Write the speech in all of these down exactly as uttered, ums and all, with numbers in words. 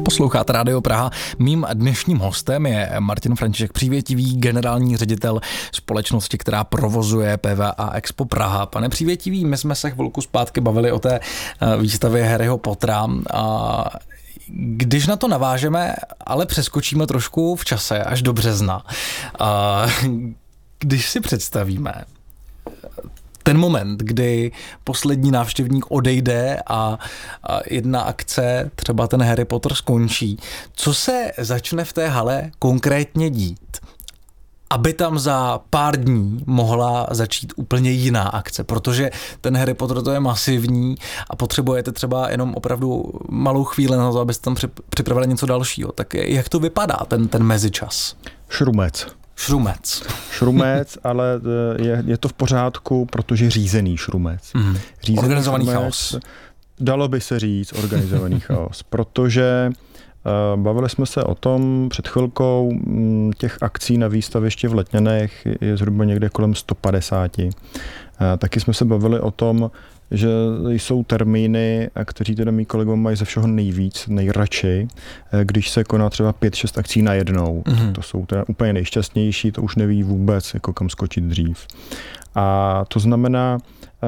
Posloucháte Rádio Praha. Mým dnešním hostem je Martin František Přívětivý, generální ředitel společnosti, která provozuje P V A Expo Praha. Pane Přívětivý, my jsme se chvilku zpátky bavili o té výstavě Harryho Pottera a když na to navážeme, ale přeskočíme trošku v čase až do března. A když si představíme ten moment, kdy poslední návštěvník odejde a, a jedna akce, třeba ten Harry Potter, skončí, co se začne v té hale konkrétně dít, aby tam za pár dní mohla začít úplně jiná akce, protože ten Harry Potter to je masivní a potřebujete třeba jenom opravdu malou chvíli na to, abyste tam připravili něco dalšího. Tak jak to vypadá, ten, ten mezičas? Šrumec. Šrumec. Šrumec, ale je, je to v pořádku, protože řízený šrumec. Mm. Řízený organizovaný šrumec, chaos. Dalo by se říct organizovaný chaos, protože uh, bavili jsme se o tom před chvilkou, m, těch akcí na výstavišti v Letňanech je zhruba někde kolem sto padesát. Uh, taky jsme se bavili o tom, že jsou termíny, kteří teda mý kolegové mají ze všeho nejvíc, nejradši, když se koná třeba pět šest akcí najednou. Mm-hmm. To jsou teda úplně nejšťastnější, to už neví vůbec, jako kam skočit dřív. A to znamená,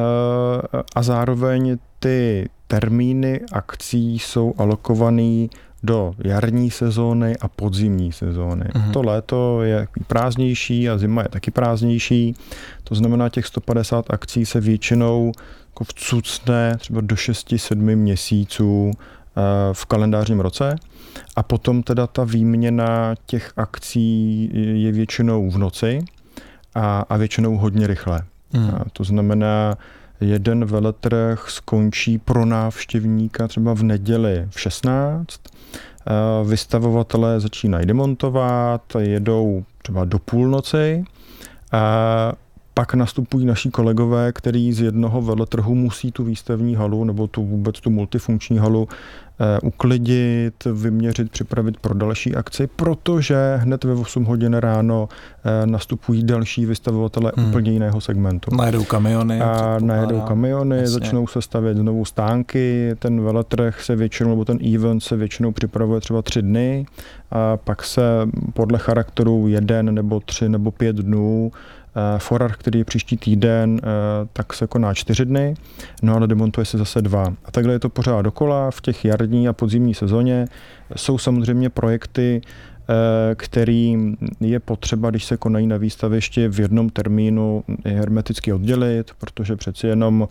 a zároveň ty termíny akcí jsou alokovaný do jarní sezóny a podzimní sezóny. Mm-hmm. To léto je prázdnější a zima je taky prázdnější. To znamená, těch sto padesát akcí se většinou jako vcucne třeba do šesti sedmi měsíců v kalendářním roce a potom teda ta výměna těch akcí je většinou v noci a, a většinou hodně rychle. Mm. A to znamená, jeden veletrh skončí pro návštěvníka třeba v neděli v šestnáct, vystavovatelé začínají demontovat, jedou třeba do půlnoci a pak nastupují naši kolegové, který z jednoho veletrhu musí tu výstavní halu nebo tu vůbec tu multifunkční halu eh, uklidit, vyměřit, připravit pro další akci, protože hned ve osm hodin ráno eh, nastupují další vystavovatelé hmm. úplně jiného segmentu. Najedou kamiony. A najedou kamiony, Jasně. začnou se stavět znovu stánky, ten veletrh se většinou, nebo ten event se většinou připravuje třeba tři dny a pak se podle charakteru jeden nebo tři nebo pět dnů Forár, který je příští týden, tak se koná čtyři dny, no ale demontuje se zase dva. A takhle je to pořád dokola. V těch jarní a podzimní sezóně jsou samozřejmě projekty, který je potřeba, když se konají na výstavišti v jednom termínu, hermeticky oddělit, protože přeci jenom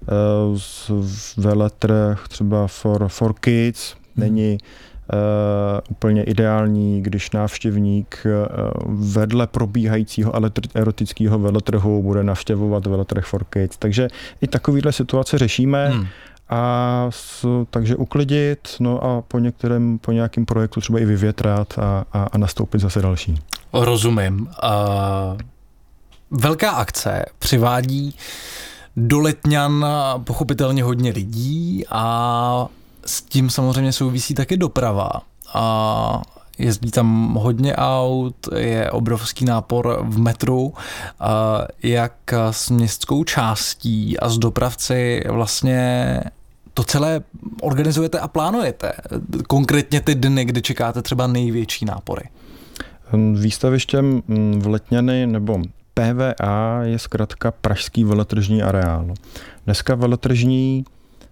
veletrh třeba for, for kids není Uh, úplně ideální, když návštěvník uh, vedle probíhajícího erotického veletrhu bude navštěvovat veletrh for kids. Takže i takovýhle situace řešíme hmm. a s, takže uklidit, no a po některém, po nějakém projektu třeba i vyvětrat a, a, a nastoupit zase další. Rozumím. Uh, velká akce přivádí do Letňan pochopitelně hodně lidí a s tím samozřejmě souvisí taky doprava a jezdí tam hodně aut, je obrovský nápor v metru, jak s městskou částí a s dopravci vlastně to celé organizujete a plánujete. Konkrétně ty dny, kdy čekáte třeba největší nápory. Výstavištěm v Letňany nebo P V A je zkrátka pražský veletržní areál. Dneska veletržní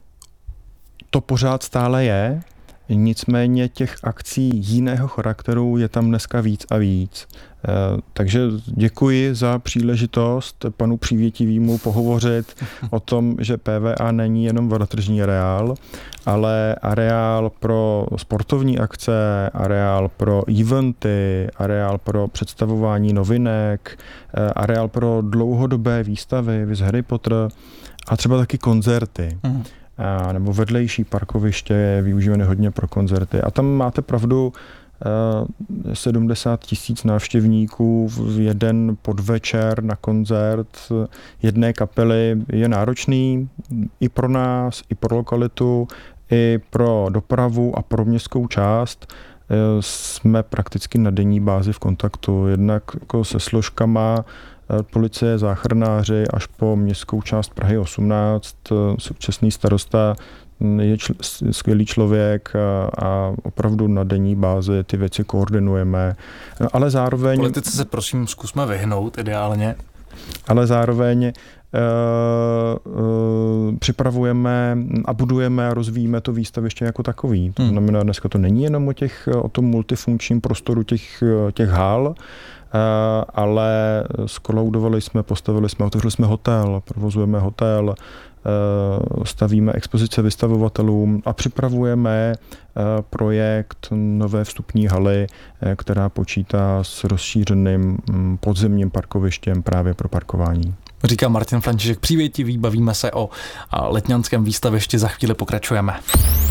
to pořád stále je, nicméně těch akcí jiného charakteru je tam dneska víc a víc. Takže děkuji za příležitost panu Přívětivému pohovořit o tom, že P V A není jenom veletržní areál, ale areál pro sportovní akce, areál pro eventy, areál pro představování novinek, areál pro dlouhodobé výstavy, viz Harry Potter a třeba taky koncerty. Mm. A nebo vedlejší parkoviště je využívané hodně pro koncerty. A tam máte pravdu, sedmdesát tisíc návštěvníků v jeden podvečer na koncert jedné kapely je náročný i pro nás, i pro lokalitu, i pro dopravu a pro městskou část. Jsme prakticky na denní bázi v kontaktu, jednak jako se složkama policie, záchranáři až po městskou část Prahy osmnáct, současný starosta je čl- skvělý člověk a, a opravdu na denní bázi ty věci koordinujeme, ale zároveň... Politice se prosím zkusme vyhnout ideálně. Ale zároveň Uh, uh, připravujeme a budujeme a rozvíjíme to výstaviště jako takový. To znamená, hmm. dneska to není jenom o, těch, o tom multifunkčním prostoru těch, těch hal, uh, ale skoloudovali jsme, postavili jsme, otevřeli jsme hotel, provozujeme hotel, uh, stavíme expozice vystavovatelům a připravujeme uh, projekt nové vstupní haly, uh, která počítá s rozšířeným um, podzemním parkovištěm právě pro parkování. Říká Martin František Přívětivý, bavíme se o letňanském výstavišti, za chvíli pokračujeme.